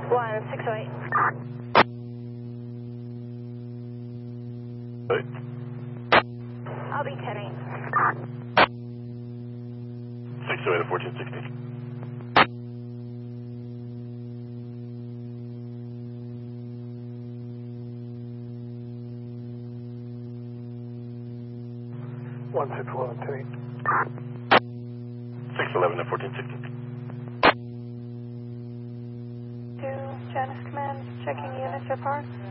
1608. I'll be 10-8. 608 at 1460. One 611 10-8. 611 at 1460. Janice Command, checking units are parked.